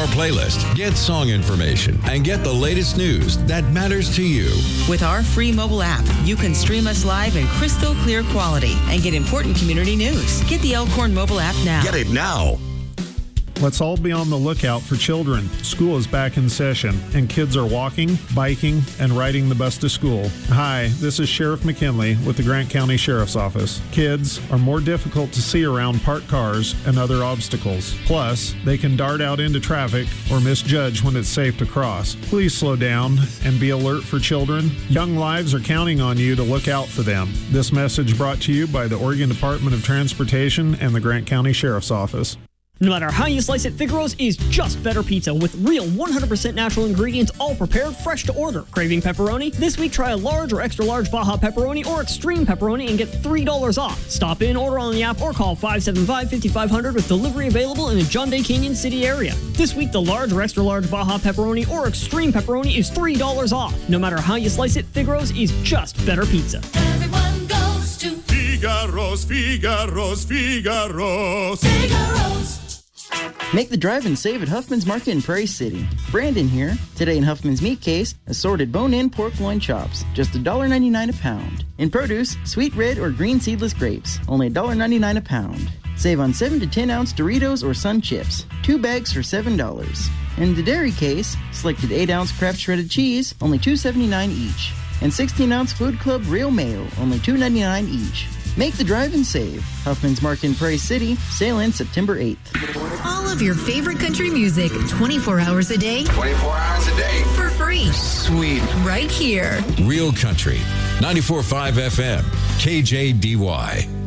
playlist, get song information, and get the latest news that matters to you. With our free mobile app, you can stream us live in crystal clear quality and get important community news. Get the Elkhorn mobile app now. Get it now. Let's all be on the lookout for children. School is back in session, and kids are walking, biking, and riding the bus to school. Hi, this is Sheriff McKinley with the Grant County Sheriff's Office. Kids are more difficult to see around parked cars and other obstacles. Plus, they can dart out into traffic or misjudge when it's safe to cross. Please slow down and be alert for children. Young lives are counting on you to look out for them. This message brought to you by the Oregon Department of Transportation and the Grant County Sheriff's Office. No matter how you slice it, Figaro's is just better pizza with real 100% natural ingredients, all prepared fresh to order. Craving pepperoni? This week try a large or extra large Baja pepperoni or extreme pepperoni and get $3 off. Stop in, order on the app, or call 575-5500 with delivery available in the John Day Canyon City area. This week the large or extra large Baja pepperoni or extreme pepperoni is $3 off. No matter how you slice it, Figaro's is just better pizza. Everyone goes to Figaro's, Figaro's, Figaro's. Figaro's. Make the drive and save at Huffman's Market in Prairie City. Brandon here. Today in Huffman's Meat Case, assorted bone-in pork loin chops, just $1.99 a pound. In produce, sweet red or green seedless grapes, only $1.99 a pound. Save on 7 to 10 ounce Doritos or Sun Chips, 2 bags for $7. In the dairy case, selected 8 ounce Kraft shredded cheese, only $2.79 each. And 16 ounce Food Club Real Mayo, only $2.99 each. Make the drive and save. Huffman's Market in Prairie City. Sale ends September 8th. All of your favorite country music, 24 hours a day. 24 hours a day. For free. Sweet. Right here. Real Country. 94.5 FM. KJDY.